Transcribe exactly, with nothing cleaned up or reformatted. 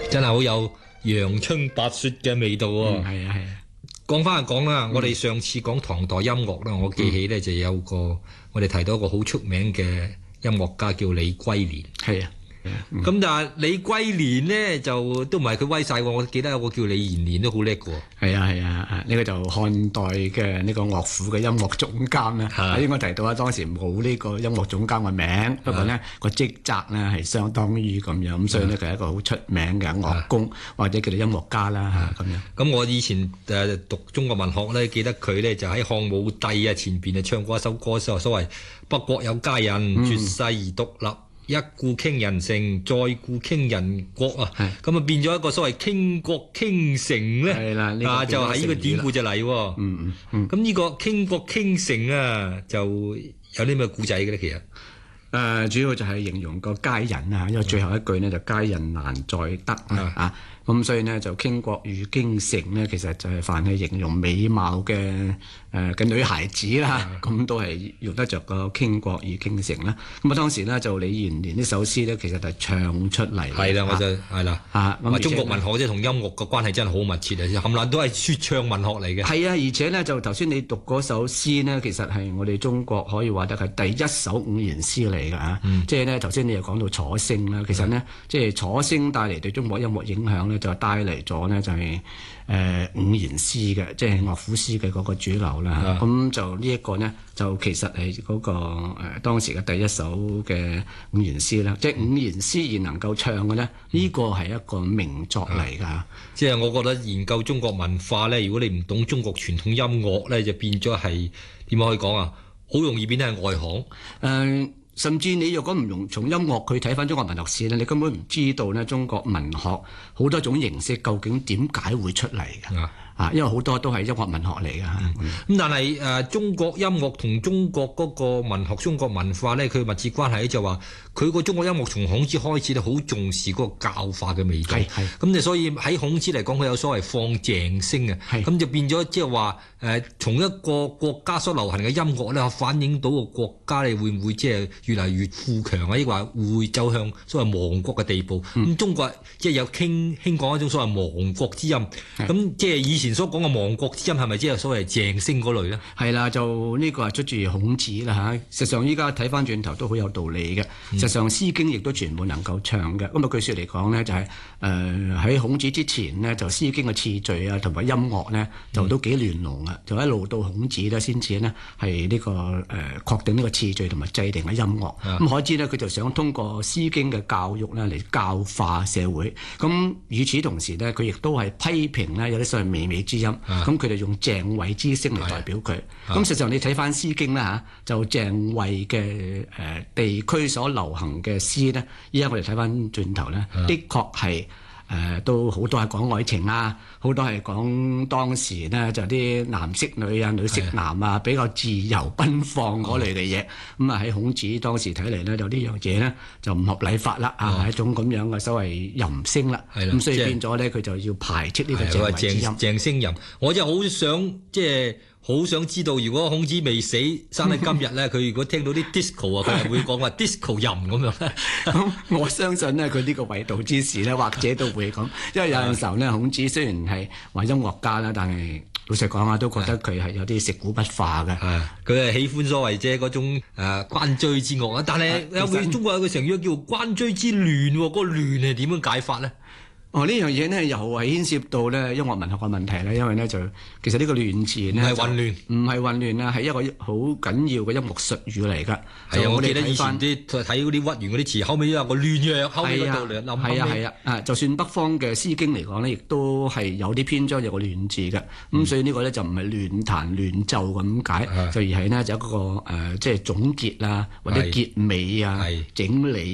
真係好有陽春白雪嘅味道喎。 係啊係啊。 講翻就講啦，我哋上次講唐代音樂啦，我記起咧就有個我哋提到一個好出名嘅音樂家叫李龜年。 係啊。 咁、嗯、但係李龜年呢，就都唔係佢威晒喎，我記得有個叫李延年都好叻嘅喎。 係啊係啊，呢、這個就漢代嘅呢個樂府嘅音樂總監啦。係應該提到啊，當時冇呢個音樂總監嘅名，不過呢個職責呢係相當於咁樣，咁所以呢，佢係一個好出名嘅樂工或者叫做音樂家啦嚇咁樣。咁我以前誒讀中國文學呢，記得佢呢就喺漢武帝啊前邊啊唱過一首歌，所所謂北國有佳人，絕世而獨立。嗯一顧傾人城，再顧傾人國啊！咁啊變咗一個所謂傾國傾城咧，啊、這個、就喺呢個典故就嚟喎。嗯嗯嗯。咁呢個傾國傾城啊，就有啲咩故仔嘅咧？其實誒、 呃，主要就係形容個佳人啊，因為最後一句呢，就佳人難再得啊。啊咁所以呢，就傾國與傾城呢，其實就係凡係形容美貌嘅誒嘅女孩子啦，咁都係用得着個傾國與傾城啦。咁啊當時呢，就李延年呢首詩呢，其實就係唱出嚟。係啦， 我就係啦。啊，咁中國文學即係同音樂嘅關係真係好密切啊！冚唪唥都係説唱文學嚟嘅。 係啊，而且呢，就頭先你讀嗰首詩呢，其實係我哋中國可以話得係第一首五言詩嚟㗎嚇。嗯、即係呢，頭先你又講到楚聲啦，其實呢，即係楚聲帶嚟對中國音樂影響呢。就帶嚟咗呢，就係誒五言詩嘅，即係樂府詩嘅嗰個主流啦。咁就呢一個呢，就其實係嗰、那個誒、呃、當時嘅第一首嘅五言詩啦。即係五言詩而能夠唱嘅呢，呢、這個係一個名作嚟㗎。 即係我覺得研究中國文化呢，如果你唔懂中國傳統音樂呢，就變咗係點樣可以講啊？好容易變得係外行。誒、 呃。甚至你若果唔用從音樂去睇翻中國文學史咧，你根本唔知道咧中國文學好多種形式究竟點解會出嚟嘅啊！啊，因為好多都係音樂文學嚟嘅嚇。咁、 嗯、但係誒、呃、中國音樂同中國嗰個文學、中國文化咧，佢密切關係就話佢個中國音樂從孔子開始咧，好重視嗰個教化嘅味道。係咁就所以喺孔子嚟講，佢有所謂放鄭聲啊。咁就變咗即係話誒，從一個國家所流行嘅音樂咧，反映到個國家你會唔會即係越嚟越富強啊？抑或會走向所謂亡國嘅地步？咁、嗯、中國即係有傾興講一種所謂亡國之音。咁即係以前所講嘅亡國之音係咪即係所謂鄭聲嗰類咧？ 係啦，就呢個係出自孔子啦嚇。實際上依家睇翻轉頭都好有道理嘅。嗯、實際上《詩經》亦都全部能夠唱嘅。咁啊據說嚟講呢，就係誒喺孔子之前呢，就《詩經》嘅次序啊同埋音樂呢，就都幾亂龍啊。嗯、就一路到孔子咧先至呢係呢個誒確定呢個次序同埋制定嘅音樂。咁、嗯、可知呢，佢就想通過《詩經》嘅教育呢嚟教化社會。咁與此同時呢，佢亦都係批評呢有啲所謂靡靡之音。咁佢哋用鄭衛之聲嚟代表佢。咁實際上你睇翻《詩經》啦嚇，就鄭衛嘅誒地區所流行嘅詩呢，依家我哋睇翻轉頭呢，的確係誒都好多係講愛情啊，好多係講當時呢就啲男識女啊，女識男啊，比較自由奔放嗰類嘅嘢。咁啊喺孔子當時睇嚟呢，就呢樣嘢呢就唔合禮法啦，啊係一種咁樣嘅所謂淫聲啦。咁所以變咗呢，佢就要排斥呢個鄭衛之音。 鄭聲淫，我真係好想即係。好想知道，如果孔子未死，生喺今日咧，佢如果聽到啲 disco 啊，佢係會講話 disco 淫咁樣咧。 咁我相信咧，佢呢個為道之士咧，或者都會咁。因為有陣時候咧，孔子雖然係話音樂家啦，但係老實講啊，都覺得佢係有啲食古不化嘅。 佢係喜歡所謂即係嗰種誒關雎之樂啊。但係有句中國有個成語叫關雎之亂喎，嗰個亂係點樣解法咧？ 哦，呢樣嘢呢又係牽涉到咧音樂文學嘅問題咧，因為呢，就其實呢個亂字呢， 唔係混亂， 唔係混亂啊，係一個好緊要嘅音樂術語嚟㗎。 係啊，我記得以前啲睇嗰啲屈原嗰啲詞，後尾有個亂藥，後尾嗰度嚟諗。 係啊係啊，啊就算北方嘅《詩經》嚟講呢，亦都係有啲篇章有個亂字嘅。咁、嗯、所以呢個呢，就唔係亂彈亂奏咁解，就而係呢，就一個誒即係總結啊，或者結尾啊，整理。